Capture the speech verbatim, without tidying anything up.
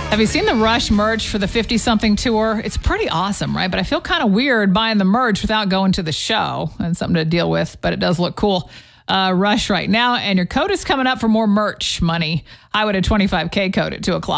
Have you seen the Rush merch for the fifty-something tour? It's pretty awesome, right? But I feel kind of weird buying the merch without going to the show. And something to deal with, but it does look cool. Uh, Rush right now, and your code is coming up for more merch money. I would have twenty-five K code at two o'clock.